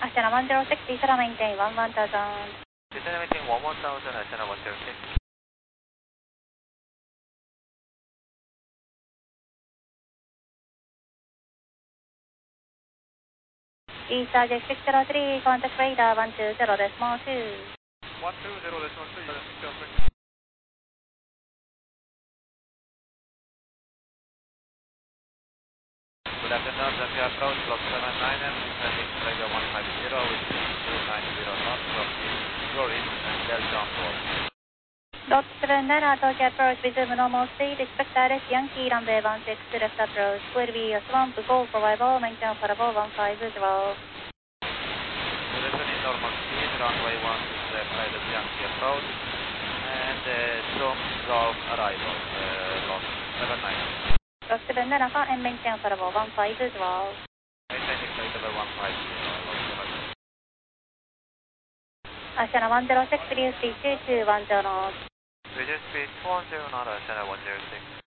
Ashana 106, Desana maintain 11000. Desana maintain 11000, Ashana 106. East Subject 603, contact radar 120.2. 120.2, Good afternoon, Zambia approach, block 79 and traffic radar 150 with 290 knots from Florid and Delta on board. Dot 79, Tokyo approach, resume normal speed, expect direct Yankee runway 16 left approach, will be a swamp, go for arrival, maintain for arrival 150. Returning normal speed, runway 16 left, pilot Yankee approach, and storm Gulf arrival, block 79. Block 79, and maintain for arrival 150. Maintaining flight level 150, Ashana 106, reduce speed 2210 knots. Reduce speed 210 knot, Ashana 106.